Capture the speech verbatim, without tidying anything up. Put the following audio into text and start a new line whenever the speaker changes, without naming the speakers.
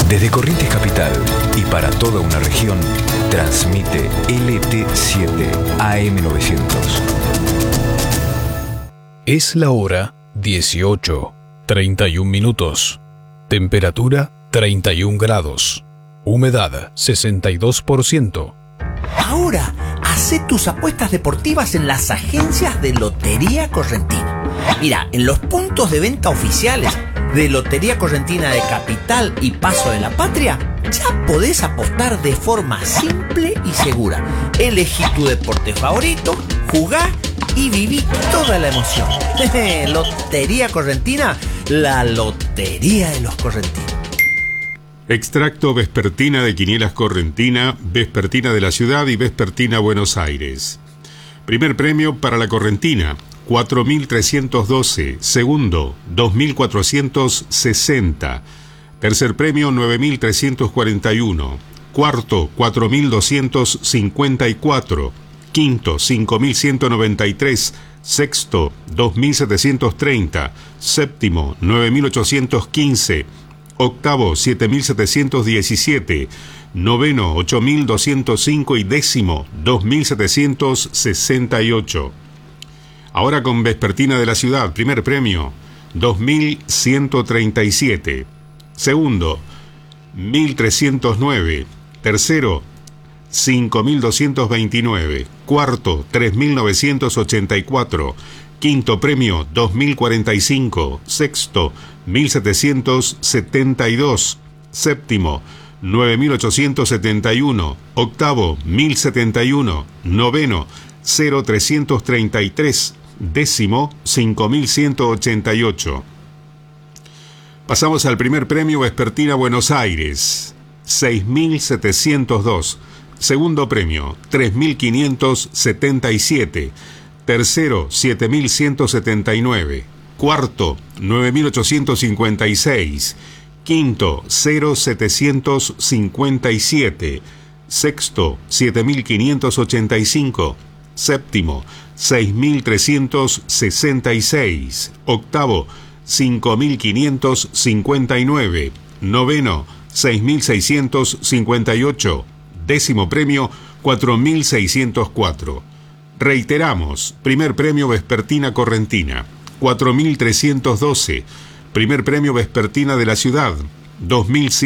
Desde Corrientes Capital y para toda una región, transmite L T siete A M novecientos.
Es la hora dieciocho, treinta y un minutos. Temperatura treinta y un grados. Humedad sesenta y dos por ciento.
Ahora, hacé tus apuestas deportivas en las agencias de Lotería Correntina. Mira, en los puntos de venta oficiales de Lotería Correntina de Capital y Paso de la Patria, ya podés apostar de forma simple y segura. Elegí tu deporte favorito, jugá y viví toda la emoción. Lotería Correntina, la lotería de los correntinos.
Extracto Vespertina de Quinielas Correntina, Vespertina de la Ciudad y Vespertina Buenos Aires. Primer premio para la Correntina, cuatro mil trescientos doce. Segundo, dos mil cuatrocientos sesenta. Tercer premio, nueve mil trescientos cuarenta y uno. Cuarto, cuatro mil doscientos cincuenta y cuatro. Quinto, cinco mil ciento noventa y tres. Sexto, dos mil setecientos treinta. Séptimo, nueve mil ochocientos quince. Octavo, siete mil setecientos diecisiete. Noveno, ocho mil doscientos cinco. Y décimo, dos mil setecientos sesenta y ocho. Ahora con Vespertina de la Ciudad, primer premio, dos mil ciento treinta y siete. Segundo, mil trescientos nueve. Tercero, cinco mil doscientos veintinueve. Cuarto, tres mil novecientos ochenta y cuatro. Quinto premio, dos mil cuarenta y cinco. Sexto, mil setecientos setenta y dos. Séptimo, nueve mil ochocientos setenta y uno. Octavo, mil setenta y uno. Noveno, cero mil trescientos treinta y tres. Décimo, cinco mil ciento ochenta y ocho. Pasamos al primer premio Vespertina Buenos Aires, seis mil setecientos dos. Segundo premio, tres mil quinientos setenta y siete. Tercero, siete mil ciento setenta y nueve. Cuarto, nueve mil ochocientos cincuenta y seis. Quinto, cero mil setecientos cincuenta y siete. Sexto, siete mil quinientos ochenta y cinco. Séptimo, seis mil trescientos sesenta y seis. Octavo, cinco mil quinientos cincuenta y nueve. Noveno, seis mil seiscientos cincuenta y ocho. Décimo premio, cuatro mil seiscientos cuatro. Reiteramos, primer premio Vespertina Correntina, cuatro mil trescientos doce. Primer premio Vespertina de la Ciudad, dos mil